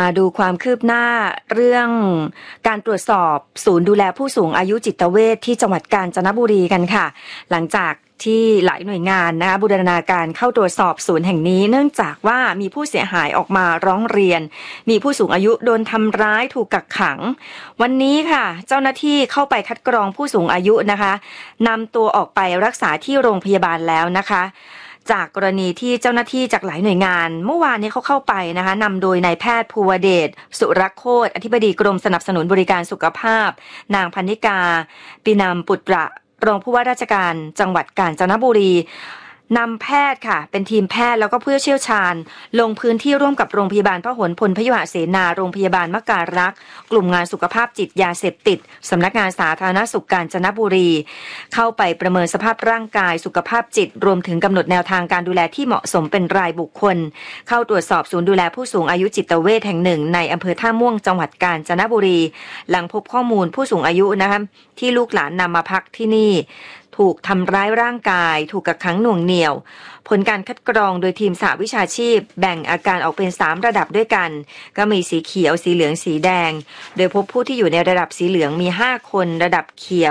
ดูความคืบหน้าเรื่องการตรวจสอบศูนย์ดูแลผู้สูงอายุจิตเวชที่จังหวัดกาญจนบุรีกันค่ะหลังจากที่หลายหน่วยงานนะคะบูรณาการเข้าตรวจสอบศูนย์แห่งนี้เนื่องจากว่ามีผู้เสียหายออกมาร้องเรียนมีผู้สูงอายุโดนทำร้ายถูกกักขังวันนี้ค่ะเจ้าหน้าที่เข้าไปคัดกรองผู้สูงอายุนะคะนำตัวออกไปรักษาที่โรงพยาบาลแล้วนะคะจากกรณีที่เจ้าหน้าที่จากหลายหน่วยงานเมื่อวานนี้เขาเข้าไปนะคะนำโดยนายแพทย์ภูวเดชสุรโคตรอธิบดีกรมสนับสนุนบริการสุขภาพนางพันนิกาปินามปุตระรองผู้ว่าราชการจังหวัดกาญจนบุรีนำแพทย์ค่ะเป็นทีมแพทย์แล้วก็ผู้เชี่ยวชาญลงพื้นที่ร่วมกับโรงพยาบาลพหลพลพยุหเสนาโรงพยาบาลมการักษ์กลุ่มงานสุขภาพจิตยาเสพติดสำนักงานสาธารณสุขกาญจนบุรีเข้าไปประเมินสภาพร่างกายสุขภาพจิตรวมถึงกำหนดแนวทางการดูแลที่เหมาะสมเป็นรายบุคคลเข้าตรวจสอบศูนย์ดูแลผู้สูงอายุจิตเวชแห่งหนึ่งในอำเภอท่าม่วงจังหวัดกาญจนบุรีหลังพบข้อมูลผู้สูงอายุนะคะที่ลูกหลานนำมาพักที่นี่ถูกทำร้ายร่างกายถูกกักขังหน่วงเหนี่ยวผลการคัดกรองโดยทีมสหวิชาชีพแบ่งอาการออกเป็น3ระดับด้วยกันก็มีสีเขียวสีเหลืองสีแดงโดยพบผู้ที่อยู่ในระดับสีเหลืองมี5คนระดับเขียว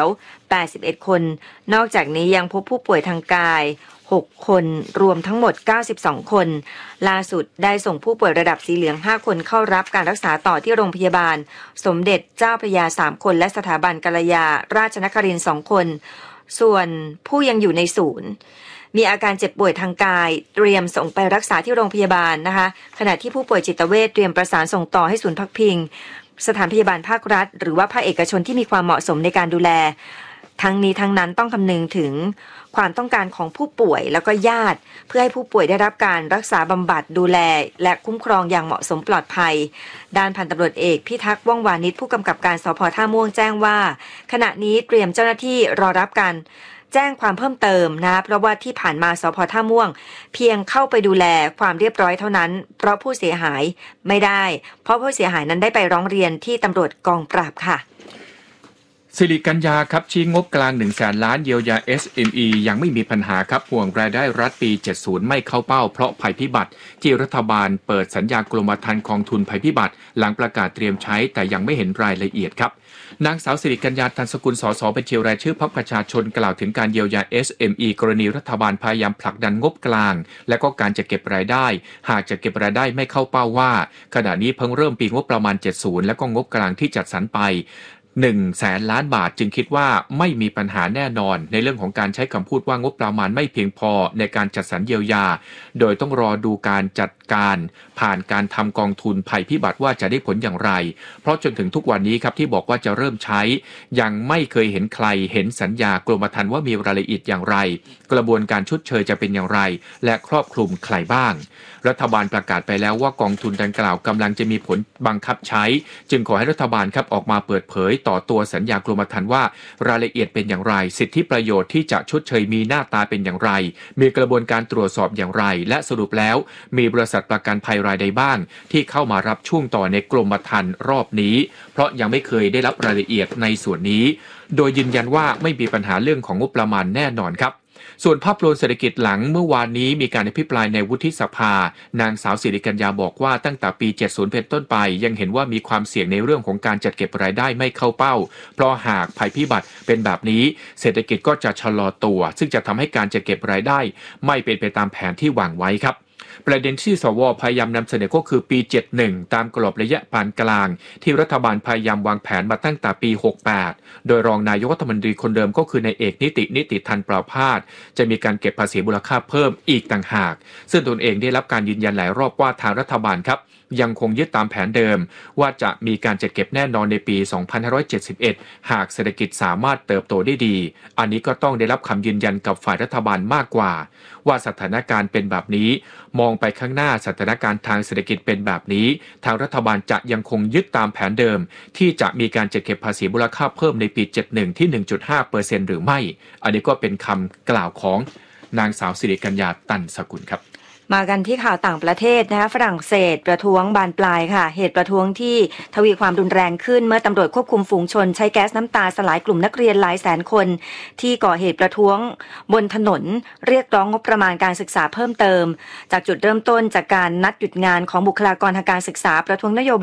81คนนอกจากนี้ยังพบผู้ป่วยทางกาย6คนรวมทั้งหมด92คนล่าสุดได้ส่งผู้ป่วยระดับสีเหลือง5คนเข้ารับการรักษาต่อที่โรงพยาบาลสมเด็จเจ้าพระยา3คนและสถาบันกัลยาราชนครินทร์2คนส่วนผู้ยังอยู่ในศูนย์มีอาการเจ็บป่วยทางกายเตรียมส่งไปรักษาที่โรงพยาบาลนะคะขณะที่ผู้ป่วยจิตเวชเตรียมประสานส่งต่อให้ศูนย์พักพิงสถานพยาบาลภาครัฐหรือว่าภาคเอกชนที่มีความเหมาะสมในการดูแลทั้งนี้ทั้งนั้นต้องคำนึงถึงความต้องการของผู้ป่วยแล้วก็ญาติเพื่อให้ผู้ป่วยได้รับการรักษาบำบัดดูแลและคุ้มครองอย่างเหมาะสมปลอดภัยด้านพันตำรวจเอกพิทักษ์ว่องวานิชผู้กำกับการสภ.ท่าม่วงแจ้งว่าขณะนี้เตรียมเจ้าหน้าที่รอรับการแจ้งความเพิ่มเติมนะเพราะว่าที่ผ่านมาสภ.ท่าม่วงเพียงเข้าไปดูแลความเรียบร้อยเท่านั้นเพราะผู้เสียหายไม่ได้เพราะผู้เสียหายนั้นได้ไปร้องเรียนที่ตำรวจกองปราบค่ะสิริกัญญาครับชี้งบกลาง 100,000 ล้านเยียวยา SME ยังไม่มีปัญหาครับห่วงรายได้รัฐปี 70 ไม่เข้าเป้าเพราะภัยพิบัติที่รัฐบาลเปิดสัญญากรมธรรม์กองทุนภัยพิบัติหลังประกาศเตรียมใช้แต่ยังไม่เห็นรายละเอียดครับนางสาวสิริกัญญา ตันสกุล สส บัญชีรายชื่อพรรคประชาชนกล่าวถึงการเยียวยา SME กรณีรัฐบาลพยายามผลักดันงบกลางและก็การจะเก็บรายได้หากจะเก็บรายได้ไม่เข้าเป้าว่าขณะนี้เพิ่งเริ่มปีงบประมาณ 70 และก็งบกลางที่จัดสรรไป100,000 ล้านบาทจึงคิดว่าไม่มีปัญหาแน่นอนในเรื่องของการใช้คำพูดว่างบประมาณไม่เพียงพอในการจัดสรรเยียวยาโดยต้องรอดูการจัดการผ่านการทำกองทุนภัยพิบัติว่าจะได้ผลอย่างไรเพราะจนถึงทุกวันนี้ครับที่บอกว่าจะเริ่มใช้ยังไม่เคยเห็นใครเห็นสัญญากรมธรรม์ว่ามีรายละเอียดอย่างไรกระบวนการชดเชยจะเป็นอย่างไรและครอบคลุมใครบ้างรัฐบาลประกาศไปแล้วว่ากองทุนดังกล่าวกำลังจะมีผลบังคับใช้จึงขอให้รัฐบาลครับออกมาเปิดเผยต่อตัวสัญญากรมธรรม์ว่ารายละเอียดเป็นอย่างไรสิทธิประโยชน์ที่จะชดเชยมีหน้าตาเป็นอย่างไรมีกระบวนการตรวจสอบอย่างไรและสรุปแล้วมีบริษัทประกันภัยรายใดบ้างที่เข้ามารับช่วงต่อในกรมธรรม์รอบนี้เพราะยังไม่เคยได้รับรายละเอียดในส่วนนี้โดยยืนยันว่าไม่มีปัญหาเรื่องของงบประมาณแน่นอนครับส่วนภาพรวมเศรษฐกิจหลังเมื่อวานนี้มีการอภิปรายในวุฒิสภานางสาวสิริกัญญาบอกว่าตั้งแต่ปี 70 เป็นต้นไปยังเห็นว่ามีความเสี่ยงในเรื่องของการจัดเก็บรายได้ไม่เข้าเป้าเพราะหากภัยพิบัติเป็นแบบนี้เศรษฐกิจก็จะชะลอตัวซึ่งจะทำให้การจัดเก็บรายได้ไม่เป็นไปตามแผนที่วางไว้ครับประเด็นที่สว.พยายามนำเสนอก็คือปี 71 ตามกรอบระยะปานกลางที่รัฐบาลพยายามวางแผนมาตั้งแต่ปี 68 โดยรองนายกรัฐมนตรีคนเดิมก็คือนายเอกนิติธันประภาสจะมีการเก็บภาษีมูลค่าเพิ่มอีกต่างหากซึ่งตนเองได้รับการยืนยันหลายรอบว่าทางรัฐบาลครับยังคงยึดตามแผนเดิมว่าจะมีการจัดเก็บแน่นอนในปี 2571 หากเศรษฐกิจสามารถเติบโตได้ดีอันนี้ก็ต้องได้รับคำยืนยันกับฝ่ายรัฐบาลมากกว่าว่าสถานการณ์เป็นแบบนี้มองไปข้างหน้าสถานการณ์ทางเศรษฐกิจเป็นแบบนี้ทางรัฐบาลจะยังคงยึดตามแผนเดิมที่จะมีการจัดเก็บภาษีมูลค่าเพิ่มในปี 71 ที่ 1.5% หรือไม่อันนี้ก็เป็นคำกล่าวของนางสาวสิริกัญญา ตันสกุลครับมากันที่ข่าวต่างประเทศนะคะฝรั่งเศสประท้วงบานปลายค่ะเหตุประท้วงที่ทวีความรุนแรงขึ้นเมื่อตำรวจควบคุมฝูงชนใช้แก๊สน้ำตาสลายกลุ่มนักเรียนหลายแสนคนที่ก่อเหตุประท้วงบนถนนเรียกร้องงบประมาณการศึกษาเพิ่มเติมจากจุดเริ่มต้นจากการนัดหยุดงานของบุคลากรทางการศึกษาประท้วงนโยบาย